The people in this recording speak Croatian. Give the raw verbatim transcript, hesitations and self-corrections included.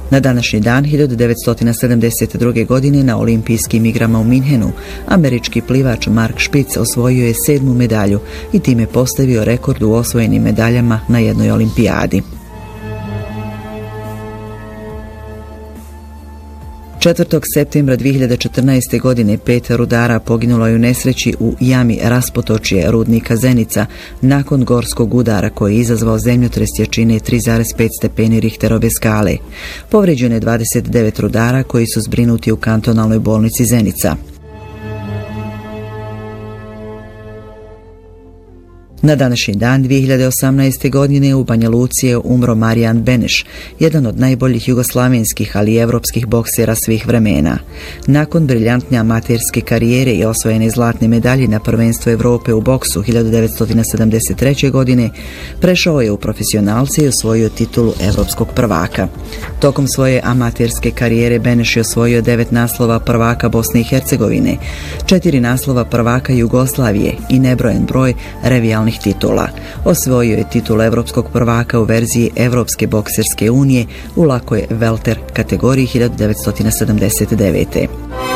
Na današnji dan hiljadu devetsto sedamdeset druge. godine na olimpijskim igrama u Minhenu američki plivač Mark Spitz osvojio je sedmu medalju i time postavio rekord u osvojenim medaljama na jednoj olimpijadi. četvrtog septembra dvije hiljade četrnaeste. godine pet rudara poginulo je u nesreći u jami raspotočje rudnika Zenica nakon gorskog udara koji je izazvao zemljotres jačine tri zarez pet stepeni Richterove skale. Povrijeđeno je dvadeset devet rudara koji su zbrinuti u kantonalnoj bolnici Zenica. Na današnji dan dvije hiljade osamnaeste. godine u Banja Luci je umro Marijan Beneš, jedan od najboljih jugoslavenskih, ali i evropskih boksera svih vremena. Nakon briljantne amaterske karijere i osvojene zlatne medalje na prvenstvu Evrope u boksu hiljadu devetsto sedamdeset treće. godine, prešao je u profesionalce i osvojio titulu evropskog prvaka. Tokom svoje amaterske karijere Beneš je osvojio devet naslova prvaka Bosne i Hercegovine, četiri naslova prvaka Jugoslavije i nebrojen broj revijalnih titula. Osvojio je titul evropskog prvaka u verziji Evropske bokserske unije u lakoj welter kategoriji hiljadu devetsto sedamdeset devete.